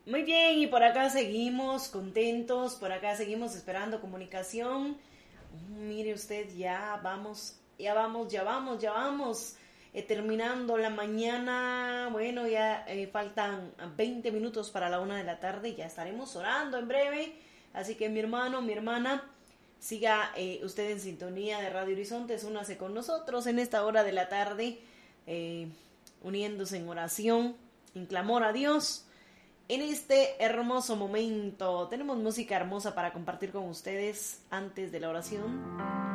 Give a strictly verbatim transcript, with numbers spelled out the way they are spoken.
Muy bien, y por acá seguimos contentos, por acá seguimos esperando comunicación. Oh, mire usted, ya vamos, ya vamos, ya vamos, ya vamos. Eh, terminando la mañana, bueno, ya eh, faltan veinte minutos para la una de la tarde, ya estaremos orando en breve. Así que mi hermano, mi hermana, siga eh, usted en sintonía de Radio Horizontes, únase con nosotros en esta hora de la tarde, eh, uniéndose en oración, en clamor a Dios. En este hermoso momento tenemos música hermosa para compartir con ustedes antes de la oración.